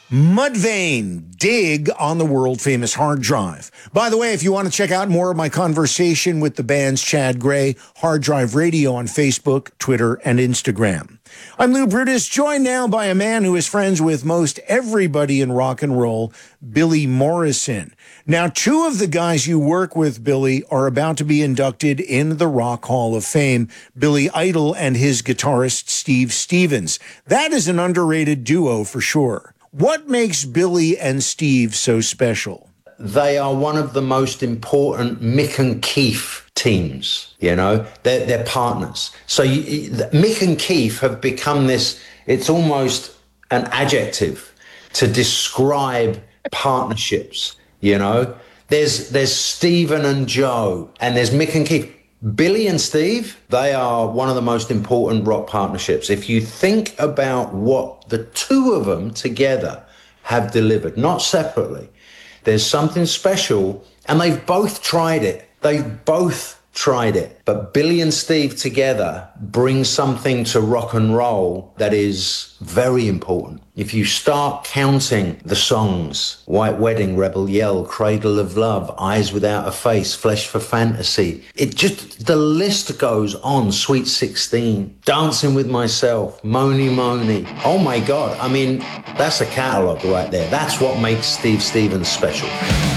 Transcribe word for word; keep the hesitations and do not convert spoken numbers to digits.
Mudvayne, dig on the world-famous hard drive. By the way, if you want to check out more of my conversation with the band's Chad Gray, Hard Drive Radio on Facebook, Twitter, and Instagram. I'm Lou Brutus, joined now by a man who is friends with most everybody in rock and roll, Billy Morrison. Now, two of the guys you work with, Billy, are about to be inducted in the Rock Hall of Fame, Billy Idol and his guitarist, Steve Stevens. That is an underrated duo for sure. What makes Billy and Steve so special? They are one of the most important Mick and Keith teams, you know, they're, they're partners. So you, Mick and Keith have become this, it's almost an adjective to describe partnerships, you know. There's, there's Stephen and Joe, and there's Mick and Keith. Billy and Steve, they are one of the most important rock partnerships. If you think about what the two of them together have delivered, not separately, there's something special, and they've both tried it. They've both tried it. But Billy and Steve together bring something to rock and roll that is very important. If you start counting the songs, White Wedding, Rebel Yell, Cradle of Love, Eyes Without a Face, Flesh for Fantasy, it just, the list goes on. Sweet sixteen, Dancing with Myself, Mony Mony. Oh my God, I mean, that's a catalogue right there. That's what makes Steve Stevens special.